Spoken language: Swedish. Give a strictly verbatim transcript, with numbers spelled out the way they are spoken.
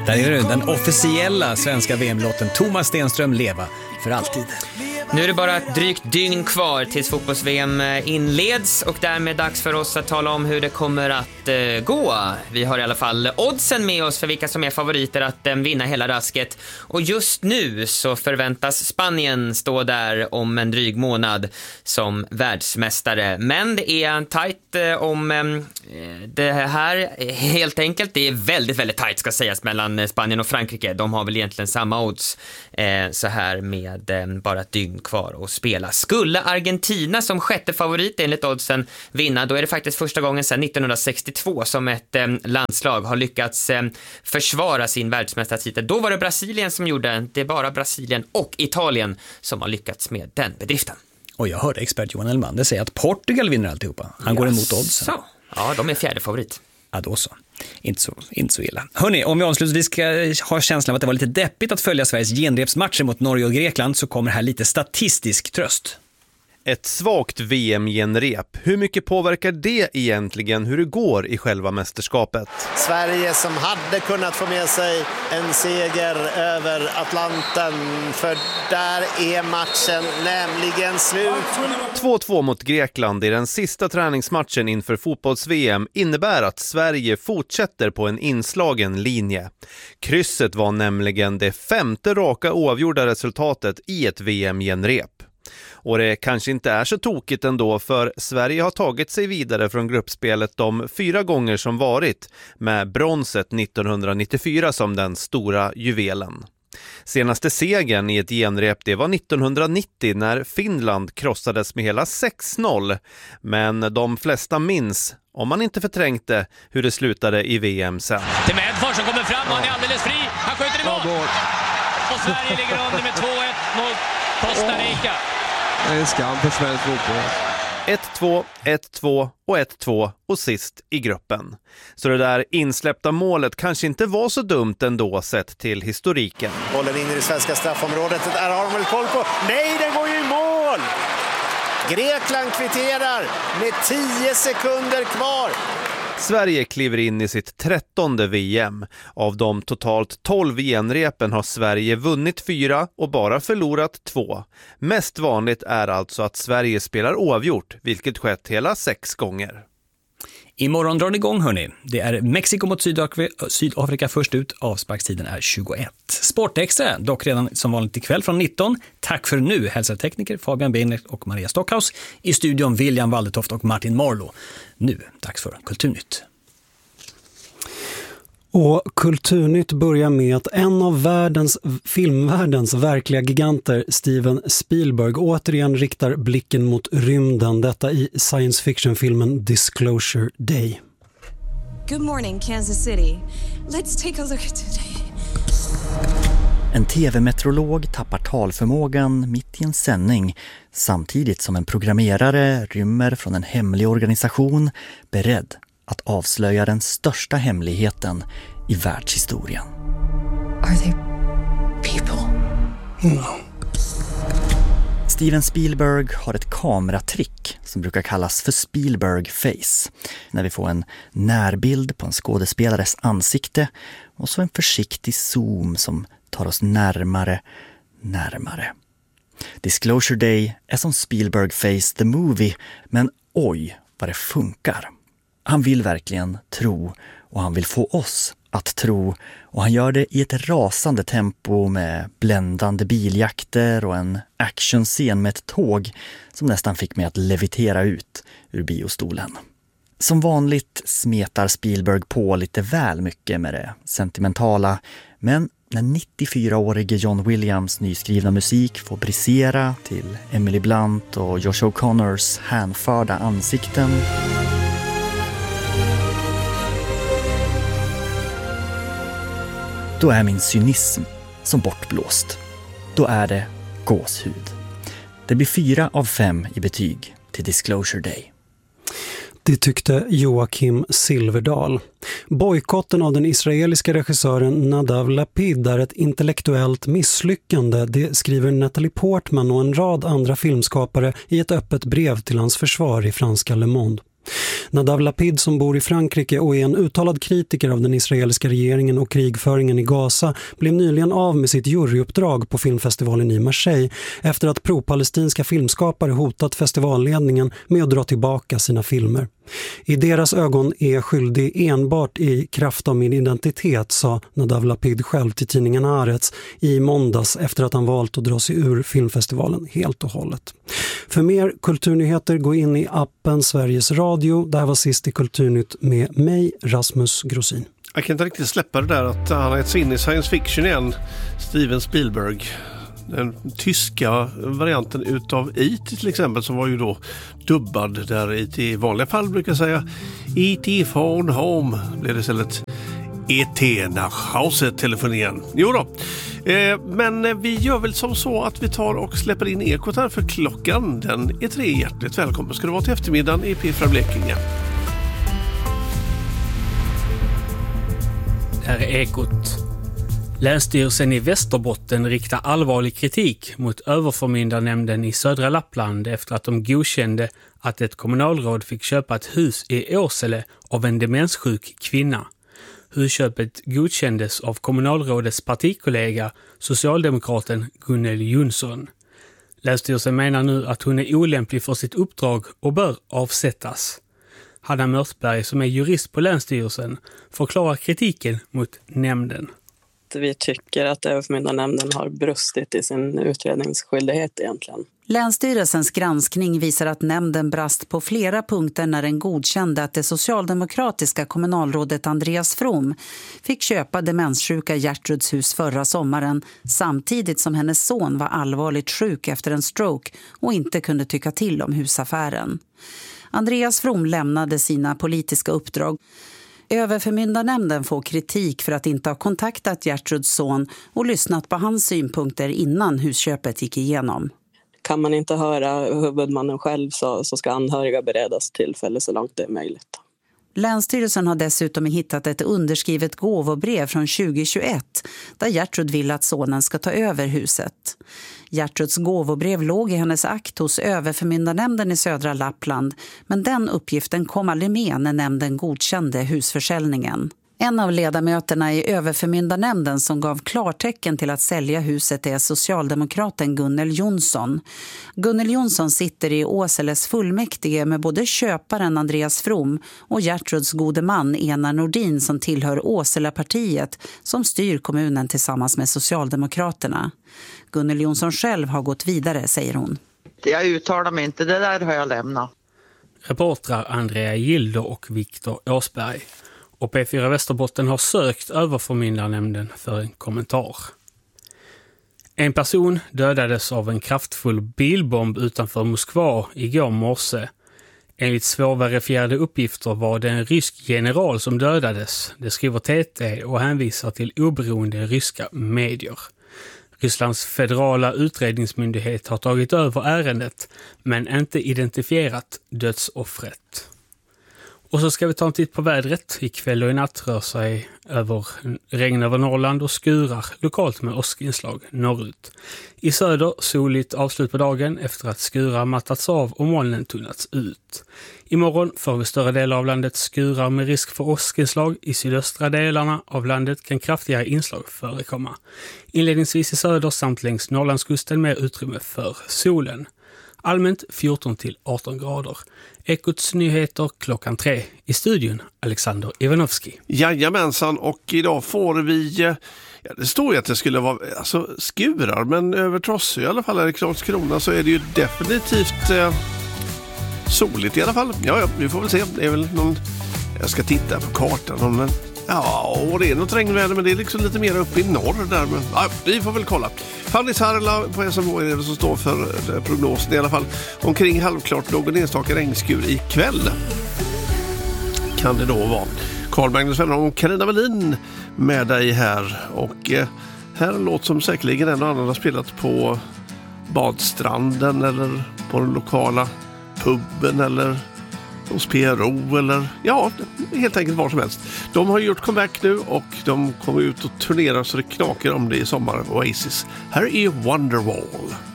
Där är det den officiella svenska V M-låten Thomas Stenström leva för alltid. Nu är det bara ett drygt dygn kvar tills fotbolls-V M inleds och därmed dags för oss att tala om hur det kommer att eh, gå. Vi har i alla fall oddsen med oss för vilka som är favoriter att eh, vinna hela rasket. Och just nu så förväntas Spanien stå där om en dryg månad som världsmästare. Men det är tajt eh, om eh, det här helt enkelt. Det är väldigt, väldigt tajt ska sägas mellan Spanien och Frankrike. De har väl egentligen samma odds eh, så här med eh, bara ett dygn kvar att spela. Skulle Argentina som sjätte favorit enligt oddsen vinna, då är det faktiskt första gången sedan nittonhundrasextiotvå som ett eh, landslag har lyckats eh, försvara sin världsmästartitel. Då var det Brasilien som gjorde det. Är bara Brasilien och Italien som har lyckats med den bedriften. Och jag hörde expert Johan Elmander säga att Portugal vinner alltihopa. Han går emot oddsen. Så. Ja, de är fjärde favorit. Ja, då så. Inte så, inte så illa. Hörrni, om vi avslutningsvis ska ha känslan av att det var lite deppigt att följa Sveriges genrepsmatcher mot Norge och Grekland, så kommer här lite statistisk tröst. Ett svagt V M-genrep. Hur mycket påverkar det egentligen hur det går i själva mästerskapet? Sverige som hade kunnat få med sig en seger över Atlanten, för där är matchen nämligen slut. två två mot Grekland i den sista träningsmatchen inför fotbolls-V M innebär att Sverige fortsätter på en inslagen linje. Krysset var nämligen det femte raka oavgjorda resultatet i ett V M-genrep. Och det kanske inte är så tokigt ändå, för Sverige har tagit sig vidare från gruppspelet de fyra gånger som varit, med bronset nittonhundranittiofyra som den stora juvelen. Senaste segern i ett genrep det var nittonhundranittio när Finland krossades med hela sex noll, men de flesta minns, om man inte förträngte, hur det slutade i V M sen. Till Medfors som kommer fram och han är alldeles fri, han skjuter i mål! Och Sverige ligger under med två ett mot Costa Rica. Det är en skam på svensk fotboll. ett två, ett två och ett två och sist i gruppen. Så det där insläppta målet kanske inte var så dumt ändå sett till historiken. Bollen in i det svenska straffområdet, där har de väl koll på. Nej, den går ju i mål! Grekland kvitterar med tio sekunder kvar. Sverige kliver in i sitt trettonde V M. Av de totalt tolv genrepen har Sverige vunnit fyra och bara förlorat två. Mest vanligt är alltså att Sverige spelar oavgjort, vilket skett hela sex gånger. Imorgon drar det igång, hörni. Det är Mexiko mot Sydafrika, Sydafrika först ut. Avsparkstiden är tjugoett. Sportextra, dock redan som vanligt ikväll från nitton. Tack för nu, hälsar tekniker Fabian Beiner och Maria Stockhaus. I studion William Waldetoft och Martin Marlo. Nu, dags för Kulturnytt. Och Kulturnytt börjar med att en av världens, filmvärldens verkliga giganter, Steven Spielberg, återigen riktar blicken mot rymden. Detta i science fiction-filmen Disclosure Day. Good morning, Kansas City. Let's take a look at today. En tv-meteorolog tappar talförmågan mitt i en sändning samtidigt som en programmerare rymmer från en hemlig organisation beredd att avslöja den största hemligheten i världshistorien. Are they people? No. Steven Spielberg har ett kameratrick som brukar kallas för Spielberg face, när vi får en närbild på en skådespelares ansikte och så en försiktig zoom som tar oss närmare, närmare. Disclosure Day är som Spielberg face the movie, men oj vad det funkar. Han vill verkligen tro och han vill få oss att tro, och han gör det i ett rasande tempo med bländande biljakter och en actionscen med ett tåg som nästan fick mig att levitera ut ur biostolen. Som vanligt smetar Spielberg på lite väl mycket med det sentimentala, men när nittiofyraårige John Williams nyskrivna musik får brisera till Emily Blunt och Josh O'Connors hänförda ansikten, då är min cynism som bortblåst. Då är det gåshud. Det blir fyra av fem i betyg till Disclosure Day. Det tyckte Joakim Silverdal. Bojkotten av den israeliska regissören Nadav Lapid är ett intellektuellt misslyckande. Det skriver Natalie Portman och en rad andra filmskapare i ett öppet brev till hans försvar i franska Le Monde. Nadav Lapid som bor i Frankrike och är en uttalad kritiker av den israeliska regeringen och krigföringen i Gaza blev nyligen av med sitt juryuppdrag på filmfestivalen i Marseille efter att pro-palestinska filmskapare hotat festivalledningen med att dra tillbaka sina filmer. I deras ögon är jag skyldig enbart i kraft av min identitet, sa Nadav Lapid själv till tidningen Haaretz i måndags efter att han valt att dra sig ur filmfestivalen helt och hållet. För mer kulturnyheter, gå in i appen Sveriges Radio. Det här var sist i Kulturnytt med mig, Rasmus Grossin. Jag kan inte riktigt släppa det där att han har ett in i science fiction igen, Steven Spielberg. Den tyska varianten utav E T till exempel, som var ju då dubbad där E T i vanliga fall brukar säga E T phone home, blev det istället E T nach Hause telefonieren. Jo då. Eh, men vi gör väl som så att vi tar och släpper in Ekot här, för klockan den är tre. Hjärtligt välkommen ska det vara till eftermiddagen i P fyra Blekinge. Det här är Ekot. Länsstyrelsen i Västerbotten riktar allvarlig kritik mot överförmyndarnämnden i södra Lappland efter att de godkände att ett kommunalråd fick köpa ett hus i Åsele av en demenssjuk kvinna. Husköpet godkändes av kommunalrådets partikollega, socialdemokraten Gunnel Jonsson. Länsstyrelsen menar nu att hon är olämplig för sitt uppdrag och bör avsättas. Hanna Mörtberg, som är jurist på Länsstyrelsen, förklarar kritiken mot nämnden. Vi tycker att överförmyndarnämnden har brustit i sin utredningsskyldighet egentligen. Länsstyrelsens granskning visar att nämnden brast på flera punkter när den godkände att det socialdemokratiska kommunalrådet Andreas From fick köpa demenssjuka Gertruds hus förra sommaren, samtidigt som hennes son var allvarligt sjuk efter en stroke och inte kunde tycka till om husaffären. Andreas From lämnade sina politiska uppdrag. Överförmyndarnämnden får kritik för att inte ha kontaktat Gertruds son och lyssnat på hans synpunkter innan husköpet gick igenom. Kan man inte höra huvudmannen själv så, så ska anhöriga beredas tillfälle så långt det är möjligt. Länsstyrelsen har dessutom hittat ett underskrivet gåvobrev från tjugohundratjugoett där Gertrud vill att sonen ska ta över huset. Gertruds gåvobrev låg i hennes akt hos överförmyndarnämnden i södra Lappland, men den uppgiften kom aldrig med när nämnden godkände husförsäljningen. En av ledamöterna i överförmyndarnämnden som gav klartecken till att sälja huset är socialdemokraten Gunnel Jonsson. Gunnel Jonsson sitter i Åseles fullmäktige med både köparen Andreas From och Gertruds gode man Enar Nordin som tillhör Åselepartiet som styr kommunen tillsammans med Socialdemokraterna. Gunnel Jonsson själv har gått vidare, säger hon. Jag uttalar mig inte, det där har jag lämnat. Reportrar Andrea Gilder och Viktor Åsberg. Och P fyra Västerbotten har sökt överförmyndarnämnden för en kommentar. En person dödades av en kraftfull bilbomb utanför Moskva igår morse. Enligt svårverifierade uppgifter var det en rysk general som dödades. Det skriver T T och hänvisar till oberoende ryska medier. Rysslands federala utredningsmyndighet har tagit över ärendet men inte identifierat dödsoffret. Och så ska vi ta en titt på vädret. Ikväll och i natt rör sig över regn över Norrland och skurar lokalt med åskinslag norrut. I söder soligt avslut på dagen efter att skurar mattats av och molnen tunnats ut. Imorgon får vi större delar av landet skurar med risk för åskinslag. I sydöstra delarna av landet kan kraftigare inslag förekomma. Inledningsvis i söder samt längs Norrlandskusten med utrymme för solen. Allmänt fjorton till arton grader. Ekots nyheter klockan tre. I studion Alexander Ivanovski. Jajamensan, och idag får vi, ja, det står ju att det skulle vara alltså, skurar, men över Trossö i alla fall här i Karlskrona så är det ju definitivt eh, soligt i alla fall. Ja, ja, vi får väl se. Det är väl någon, jag ska titta på kartan om den. Ja, och det är något regnväder, men det är liksom lite mer uppe i norr där. Men ja, vi får väl kolla. Fanny Sarla på S M H är det som står för prognosen i alla fall. Omkring halvklart någon enstaka regnskur ikväll. Kan det då vara. Carl Magnus Wennerholm och Carina Wallin med dig här. Och eh, här är en låt som säkerligen en och annan har spelat på badstranden eller på den lokala puben eller hos P R O eller ja, helt enkelt var som helst. De har gjort comeback nu och de kommer ut och turnerar så det knakar om det i sommar. Oasis. Här är Wonderwall.